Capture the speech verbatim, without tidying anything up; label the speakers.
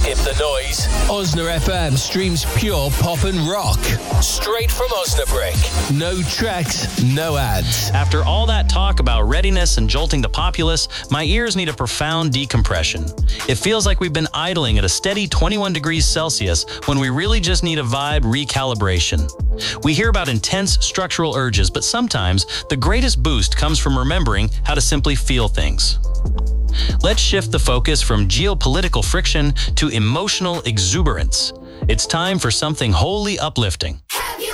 Speaker 1: Skip the noise. Osna F M streams pure pop and rock. Straight from Osnabrück. No tracks, no ads.
Speaker 2: After all that talk about readiness and jolting the populace, my ears need a profound decompression. It feels like we've been idling at a steady twenty-one degrees Celsius when we really just need a vibe recalibration. We hear about intense structural urges, but sometimes the greatest boost comes from remembering how to simply feel things. Let's shift the focus from geopolitical friction to emotional exuberance. It's time for something wholly uplifting.
Speaker 3: Have you